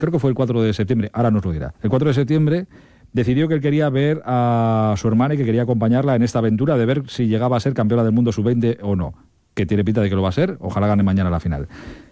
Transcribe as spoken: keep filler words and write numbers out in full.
creo que fue el cuatro de septiembre, ahora nos lo dirá, el cuatro de septiembre decidió que él quería ver a su hermana y que quería acompañarla en esta aventura de ver si llegaba a ser campeona del mundo sub veinte o no, que tiene pinta de que lo va a ser, ojalá gane mañana la final.